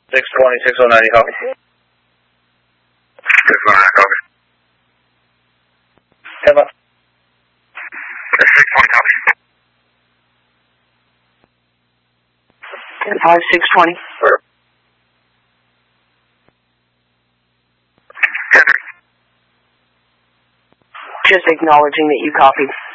620, 609, you copy? 609, copy. 10 left. 620, copy. 10-5, 620. Just acknowledging that you copied.